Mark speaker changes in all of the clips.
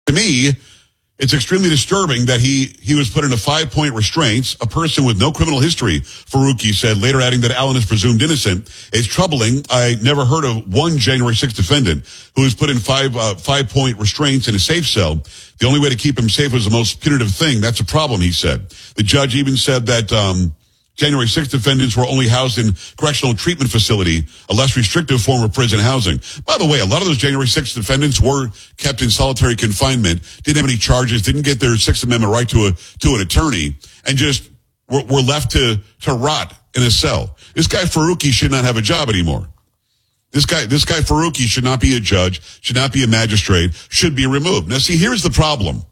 Speaker 1: To me, it's extremely disturbing that he was put into 5-point restraints, a person with no criminal history, Faruqi said, later adding that Allen is presumed innocent. It's troubling. I never heard of one January 6th defendant who was put in 5-point restraints in a safe cell. The only way to keep him safe was the most punitive thing. That's a problem, he said. The judge even said that January 6th defendants were only housed in correctional treatment facility, a less restrictive form of prison housing. By the way, a lot of those January 6th defendants were kept in solitary confinement, didn't have any charges, didn't get their Sixth Amendment right to an attorney, and just were left to rot in a cell. This guy Faruqi should not have a job anymore. This guy Faruqi should not be a judge, should not be a magistrate, should be removed. Now see, here's the problem.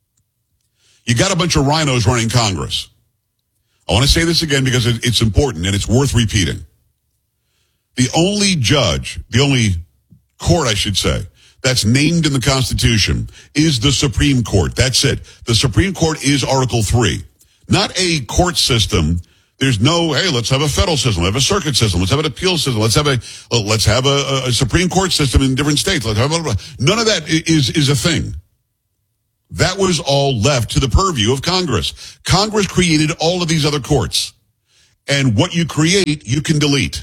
Speaker 1: You got a bunch of rhinos running Congress. I want to say this again because it's important and it's worth repeating. The only judge, the only court, I should say, that's named in the Constitution is the Supreme Court. That's it. The Supreme Court is Article 3. Not a court system. There's no, hey, let's have a federal system, let's have a circuit system, let's have an appeal system, let's have a Supreme Court system in different states. None of that is a thing. That was all left to the purview of Congress. Congress created all of these other courts. And what you create, you can delete.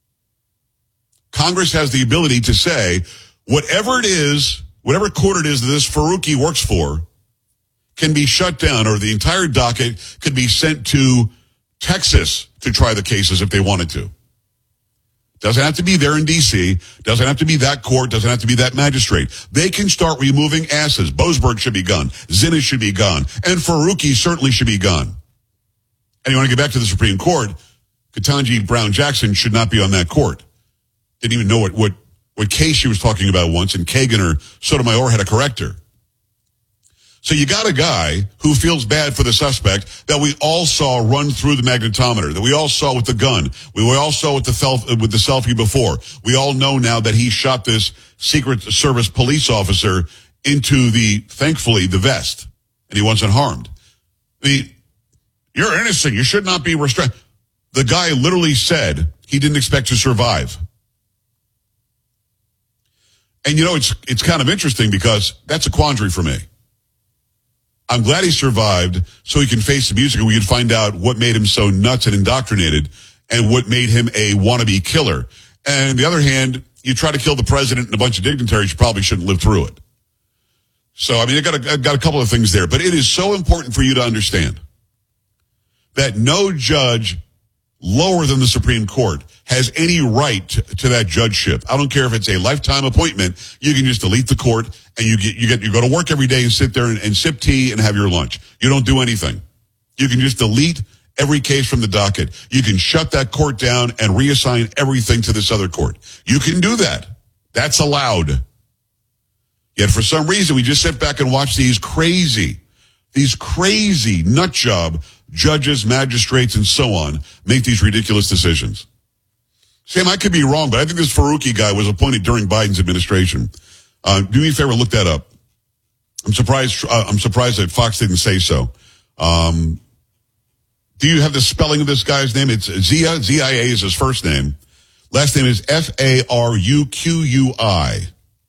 Speaker 1: Congress has the ability to say, whatever it is, whatever court it is that this Faruqi works for, can be shut down, or the entire docket could be sent to Texas to try the cases if they wanted to. Doesn't have to be there in D.C., doesn't have to be that court, doesn't have to be that magistrate. They can start removing asses. Boasberg should be gone. Zinnes should be gone. And Faruqi certainly should be gone. And you want to get back to the Supreme Court, Ketanji Brown Jackson should not be on that court. Didn't even know what case she was talking about once, and Kagan or Sotomayor had to correct her. So you got a guy who feels bad for the suspect that we all saw run through the magnetometer, that we all saw with the gun, we all saw with the selfie before. We all know now that he shot this Secret Service police officer into thankfully, the vest, and he wasn't harmed. You're innocent. You should not be restrained. The guy literally said he didn't expect to survive. And it's kind of interesting because that's a quandary for me. I'm glad he survived so he can face the music and we can find out what made him so nuts and indoctrinated and what made him a wannabe killer. And on the other hand, you try to kill the president and a bunch of dignitaries, you probably shouldn't live through it. So, I got a couple of things there, but it is so important for you to understand that no judge lower than the Supreme Court has any right to that judgeship. I don't care if it's a lifetime appointment. You can just delete the court and you go to work every day and sit there and sip tea and have your lunch. You don't do anything. You can just delete every case from the docket. You can shut that court down and reassign everything to this other court. You can do that. That's allowed. Yet for some reason, we just sit back and watch these crazy nut job judges, magistrates, and so on make these ridiculous decisions. Sam, I could be wrong, but I think this Faruqi guy was appointed during Biden's administration. Do me a favor, look that up. I'm surprised that Fox didn't say so. Do you have the spelling of this guy's name? It's Zia. Z-I-A is his first name. Last name is Faruqui.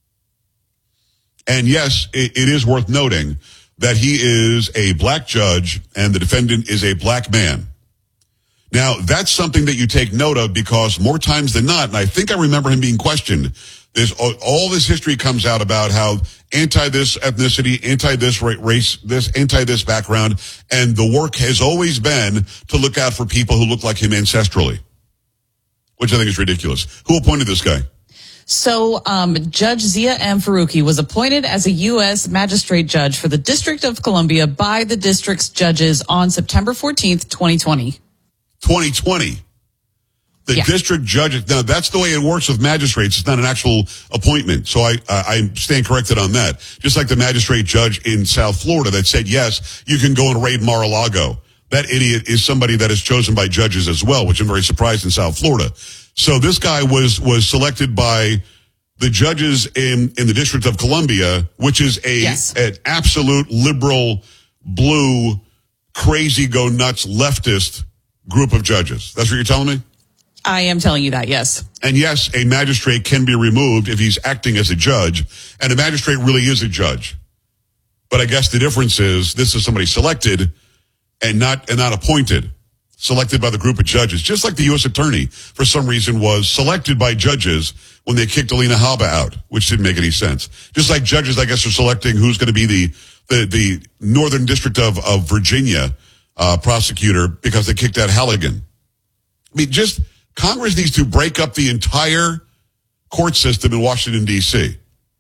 Speaker 1: And yes, it is worth noting that he is a black judge and the defendant is a black man. Now, that's something that you take note of because more times than not, and I think I remember him being questioned, all this history comes out about how anti-this ethnicity, anti-this race, anti-this background, and the work has always been to look out for people who look like him ancestrally, which I think is ridiculous. Who appointed this guy?
Speaker 2: So, Judge Zia M. Faruqi was appointed as a U.S. magistrate judge for the District of Columbia by the district's judges on September 14th, 2020.
Speaker 1: 2020. The district judges. Now, that's the way it works with magistrates. It's not an actual appointment. So I stand corrected on that. Just like the magistrate judge in South Florida that said, yes, you can go and raid Mar-a-Lago. That idiot is somebody that is chosen by judges as well, which I'm very surprised in South Florida. So this guy was selected by the judges in the District of Columbia, which is an absolute liberal, blue, crazy, go nuts, leftist group of judges. That's what you're telling me?
Speaker 2: I am telling you that, yes.
Speaker 1: And yes, a magistrate can be removed if he's acting as a judge, and a magistrate really is a judge. But I guess the difference is this is somebody selected and not appointed, selected by the group of judges, just like the U.S. attorney, for some reason, was selected by judges when they kicked Alina Habba out, which didn't make any sense. Just like judges, I guess, are selecting who's going to be the Northern District of Virginia prosecutor because they kicked out Halligan. I mean, just Congress needs to break up the entire court system in Washington, D.C.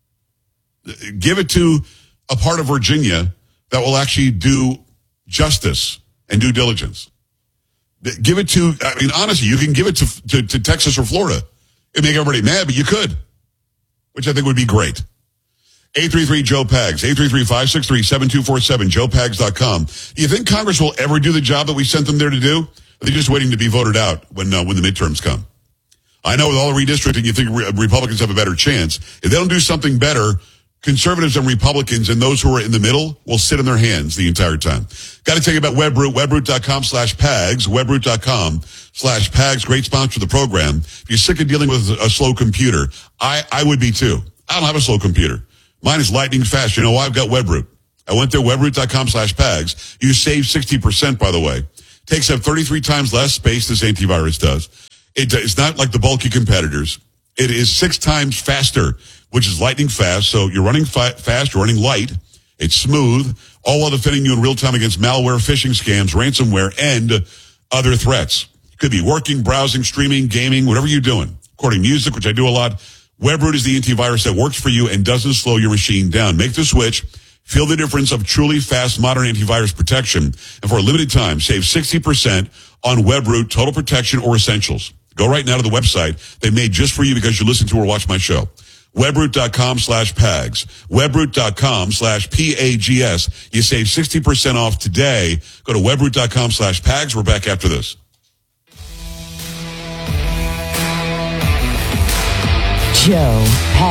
Speaker 1: Give it to a part of Virginia that will actually do justice and due diligence. Give it to, I mean, honestly, you can give it to Texas or Florida. It'd make everybody mad, but you could, which I think would be great. 833-JOE-PAGS, 833-563-7247, joepags.com. Do you think Congress will ever do the job that we sent them there to do? Or are they just waiting to be voted out when the midterms come? I know with all the redistricting, you think Republicans have a better chance. If they don't do something better, conservatives and Republicans and those who are in the middle will sit on their hands the entire time. Got to tell you about Webroot, webroot.com/PAGS, webroot.com/PAGS, great sponsor of the program. If you're sick of dealing with a slow computer, I would be too. I don't have a slow computer. Mine is lightning fast. You know why? I've got Webroot. I went there, webroot.com/PAGS. You save 60%, by the way. Takes up 33 times less space this antivirus does. It's not like the bulky competitors. It is 6 times faster, which is lightning fast. So you're running fast, you're running light. It's smooth, all while defending you in real time against malware, phishing scams, ransomware, and other threats. It could be working, browsing, streaming, gaming, whatever you're doing. Recording music, which I do a lot. Webroot is the antivirus that works for you and doesn't slow your machine down. Make the switch. Feel the difference of truly fast, modern antivirus protection. And for a limited time, save 60% on Webroot Total Protection or Essentials. Go right now to the website they made just for you because you listen to or watch my show. Webroot.com/PAGS. Webroot.com/PAGS. You save 60% off today. Go to Webroot.com/PAGS. We're back after this.
Speaker 3: Joe Pags.